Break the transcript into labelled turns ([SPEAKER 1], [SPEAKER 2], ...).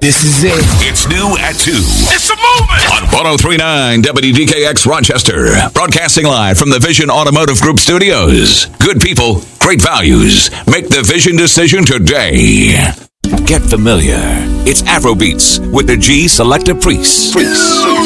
[SPEAKER 1] This is it.
[SPEAKER 2] It's new at 2. It's a movement! On 103.9 WDKX Rochester. Broadcasting live from the Vision Automotive Group studios. Good people, great values. Make the Vision decision today. Get familiar. It's Afrobeats with the G Selector Priest.